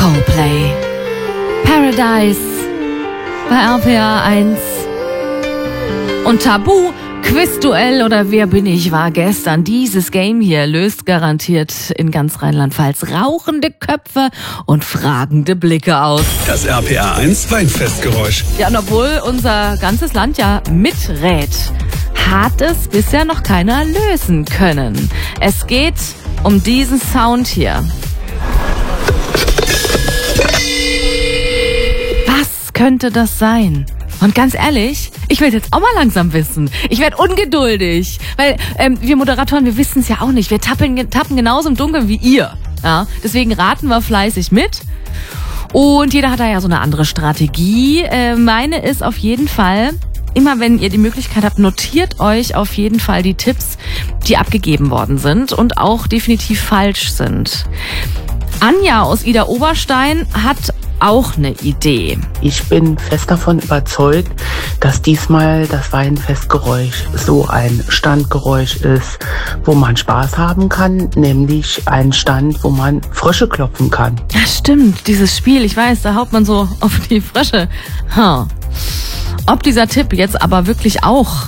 Coldplay. Paradise bei RPA 1. Und Tabu, Quizduell oder Wer bin ich war gestern. Dieses Game hier löst garantiert in ganz Rheinland-Pfalz rauchende Köpfe und fragende Blicke aus. Das RPA 1 Weinfestgeräusch. Ja, und obwohl unser ganzes Land ja miträt, hat es bisher noch keiner lösen können. Es geht um diesen Sound hier. Was könnte das sein? Und ganz ehrlich, ich will jetzt auch mal langsam wissen. Ich werde ungeduldig, weil wir Moderatoren, wir wissen es ja auch nicht. Wir tappen genauso im Dunkeln wie ihr. Ja? Deswegen raten wir fleißig mit. Und jeder hat da ja so eine andere Strategie. Meine ist auf jeden Fall, immer wenn ihr die Möglichkeit habt, notiert euch auf jeden Fall die Tipps, die abgegeben worden sind und auch definitiv falsch sind. Anja aus Ida Oberstein hat auch eine Idee. Ich bin fest davon überzeugt, dass diesmal das Weinfestgeräusch so ein Standgeräusch ist, wo man Spaß haben kann, nämlich ein Stand, wo man Frösche klopfen kann. Ja, stimmt, dieses Spiel, ich weiß, da haut man so auf die Frösche. Ob dieser Tipp jetzt aber wirklich auch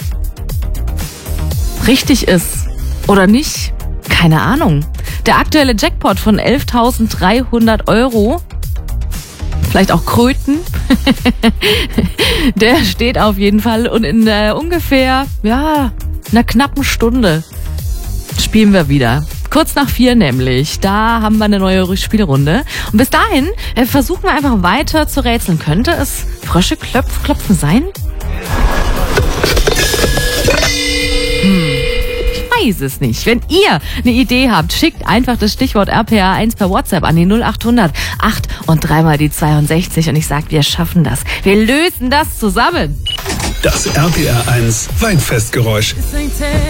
richtig ist oder nicht, keine Ahnung. Der aktuelle Jackpot von 11.300 €, vielleicht auch Kröten, der steht auf jeden Fall. Und in ungefähr, einer knappen Stunde spielen wir wieder. Kurz nach 4 nämlich. Da haben wir eine neue Spielrunde. Und bis dahin versuchen wir einfach weiter zu rätseln. Könnte es Frösche klopfen sein? Ich weiß es nicht. Wenn ihr eine Idee habt, schickt einfach das Stichwort RPA 1 per WhatsApp an die 0800 8 und 3 mal die 62 und ich sag, wir schaffen das. Wir lösen das zusammen. Das RPA 1 Weinfestgeräusch.